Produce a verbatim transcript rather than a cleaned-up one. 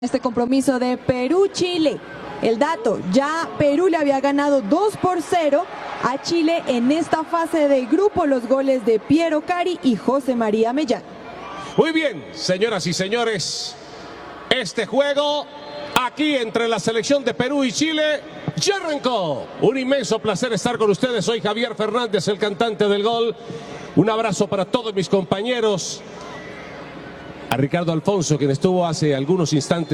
Este compromiso de Perú-Chile. El dato, ya Perú le había ganado dos por cero a Chile en esta fase de grupo, los goles de Piero Cari y José María Mellán. Muy bien, señoras y señores, este juego aquí entre la selección de Perú y Chile ya arrancó. Un inmenso placer estar con ustedes. Soy Javier Fernández, el cantante del gol. Un abrazo para todos mis compañeros. A Ricardo Alfonso, quien estuvo hace algunos instantes